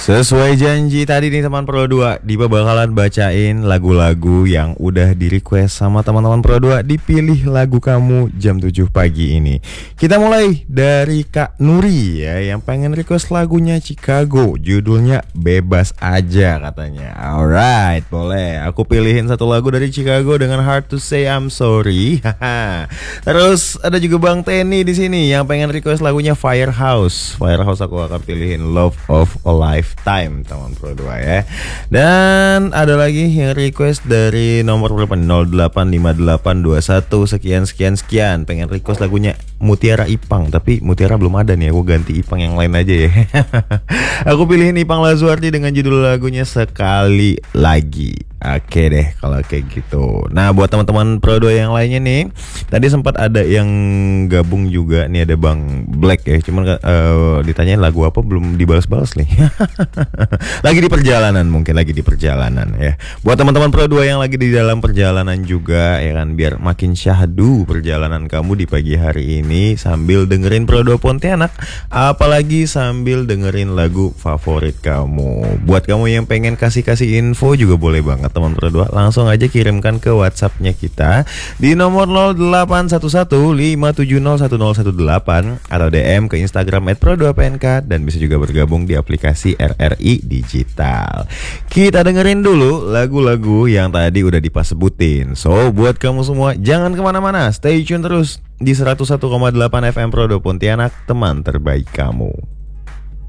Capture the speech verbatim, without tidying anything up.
Sesuai janji tadi nih teman Pro dua, Dipa bakalan bacain lagu-lagu yang udah di request sama teman-teman Pro dua. Dipilih lagu kamu jam tujuh pagi ini. Kita mulai dari Kak Nuri ya, yang pengen request lagunya Chicago. Judulnya Bebas Aja katanya. Alright, boleh. Aku pilihin satu lagu dari Chicago dengan Hard to Say I'm Sorry. Terus ada juga Bang Tenny di sini yang pengen request lagunya Firehouse. Firehouse aku akan pilihin Love of a Lifetime teman Pro dua ya. Dan ada lagi yang request dari nomor berapa? nol delapan lima delapan dua satu sekian sekian sekian, pengen request lagunya Mutiara Ipang, tapi Mutiara belum ada nih, aku ganti Ipang yang lain aja ya. Aku pilihin Ipang Lazuardi dengan judul lagunya Sekali Lagi. Oke deh kalau kayak gitu. Nah buat teman-teman Pro dua yang lainnya nih, tadi sempat ada yang gabung juga nih, ada Bang Black ya. Cuman uh, ditanyain lagu apa belum dibalas-balas nih. Lagi di perjalanan, mungkin lagi di perjalanan ya. Buat teman-teman Pro dua yang lagi di dalam perjalanan juga ya kan, biar makin syahdu perjalanan kamu di pagi hari ini sambil dengerin Pro dua Pontianak, apalagi sambil dengerin lagu favorit kamu. Buat kamu yang pengen kasih-kasih info juga boleh banget teman Pro dua, langsung aja kirimkan ke WhatsAppnya kita di nomor nol delapan satu satu lima tujuh nol satu nol satu delapan atau D M ke Instagram et pro dua p n k, dan bisa juga bergabung di aplikasi R R I Digital. Kita dengerin dulu lagu-lagu yang tadi udah Dipa sebutin. So buat kamu semua jangan kemana-mana, stay tune terus di seratus satu koma delapan F M Pro dua Pontianak, teman terbaik kamu.